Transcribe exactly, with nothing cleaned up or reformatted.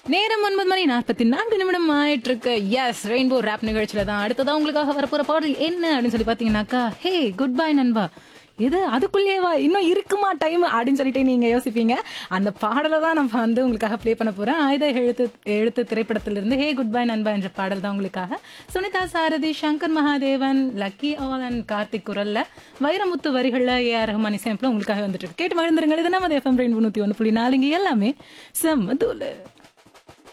நேரம் ஒன்பது மணி நாற்பத்தி நான்கு நிமிடம் ஆயிட்டு இருக்கு. எஸ், ரெயின்போ ரேப் நிகழ்ச்சியில தான் அடுத்ததான் உங்களுக்காக வரப்போற பாடல் என்ன அப்படின்னு சொல்லி பாத்தீங்கன்னாக்கா, ஹே குட் பை நண்பா. இது அதுக்குள்ளேவா இன்னும் இருக்குமா டைம் அப்படின்னு சொல்லிட்டு நீங்க யோசிப்பீங்க. அந்த பாடலை தான் நம்ம வந்து உங்களுக்காக ப்ளே பண்ண போறேன். ஆயுத எழுத்து எழுத்து திரைப்படத்திலிருந்து ஹே குட் பை நண்பா என்ற பாடல் தான் உங்களுக்காக. சுனிதா சாரதி, Shankar Mahadevan, lucky all and Karthik குரல்ல, வைரமுத்து வரிகள்ல ஏ ஆர் ரஹ்மான் இசையமைப்புல உங்களுக்காக வந்துட்டு இருக்கு. கேட்டு மகிழ்ந்துருங்க. இது நம்ம எஃப்எம் ரெயின்போ நூத்தி ஒன்று புள்ளி நாலு. இங்க எல்லாமே செம்ம தூளு.